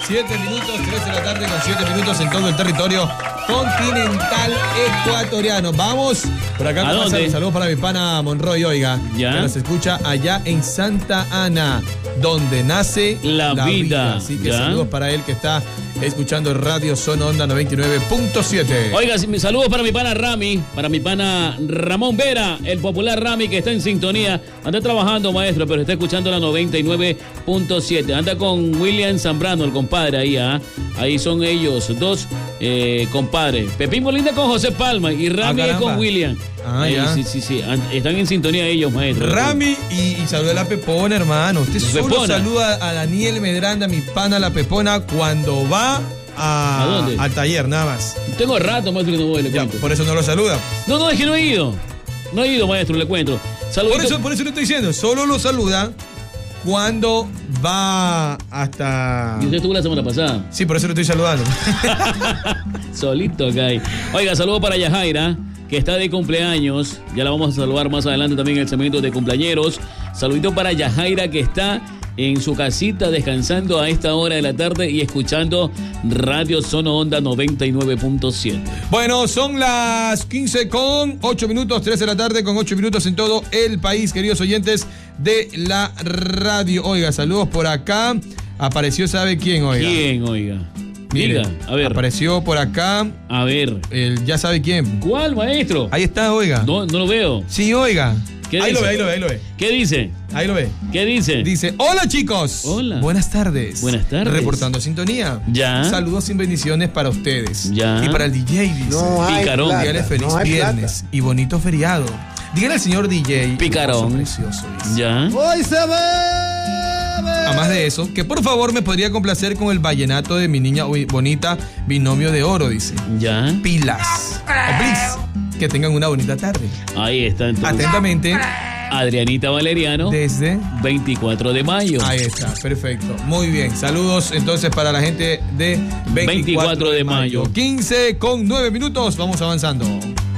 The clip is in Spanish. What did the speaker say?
7 minutos, 3 de la tarde con 7 minutos en todo el territorio continental ecuatoriano. Vamos por acá. ¿A dónde? Saludos para mi pana Monroy, oiga. ¿Ya? Que nos escucha allá en Santa Ana, donde nace la vida. Así que ¿Ya? saludos para él que está escuchando Radio Zona Onda 99.7. Oiga, saludos para mi pana Rami, para mi pana Ramón Vera, el popular Rami que está en sintonía. Anda trabajando, maestro, pero está escuchando la 99.7. Anda con William Zambrano, el compadre ahí, ahí son ellos dos compadres. Pepín Molina con José Palma y Rami es con William. Ahí, ya. Sí. Están en sintonía ellos, maestro. Rami y saluda a la Pepona, hermano. Usted solo Pepona. saluda a Daniel Medranda, mi pana la Pepona, cuando va ¿A dónde? al taller, nada más. Tengo rato, maestro, que no voy, le Ya, cuento. por eso no lo saluda. No, es que no he ido. No he ido, maestro, le cuento. Saluditos. Por eso le estoy diciendo, solo lo saluda cuando va hasta... Y usted estuvo la semana pasada. Sí, por eso le estoy saludando. Solito acá hay. Oiga, saludo para Yajaira, que está de cumpleaños. Ya la vamos a saludar más adelante también en el segmento de cumpleañeros. Saludito para Yajaira, que está en su casita descansando a esta hora de la tarde y escuchando Radio Zona Onda 99.7. Bueno, son las 15 con 8 minutos, 3 de la tarde con 8 minutos en todo el país, queridos oyentes de la radio. Oiga, saludos por acá. Apareció, ¿sabe quién, oiga? ¿Quién, oiga? Mire, Diga, a ver. apareció por acá, A ver. ya sabe quién. ¿Cuál, maestro? Ahí está, oiga. No lo veo. Sí, oiga. ¿Qué Ahí dice? lo ve. ¿Qué dice? Ahí lo ve. ¿Qué dice? Dice, hola chicos. Hola. Buenas tardes. Buenas tardes. Reportando sintonía. Ya. Saludos y bendiciones para ustedes. Ya. Y para el DJ, dice. No hay Picarón. plata, Dígale feliz no hay viernes y bonito feriado. Dígale al señor DJ. Picarón. Precioso, dice. Ya. plata. Hoy se bebe. Además de eso, que por favor me podría complacer con el vallenato de mi niña bonita, binomio de oro, dice. Ya. Pilas. Please. Que tengan una bonita tarde. Ahí está entonces. Atentamente, Adrianita Valeriano, desde... 24 de mayo. Ahí está, perfecto. Muy bien. Saludos entonces para la gente de 24 de mayo. 15 con 9 minutos. Vamos avanzando.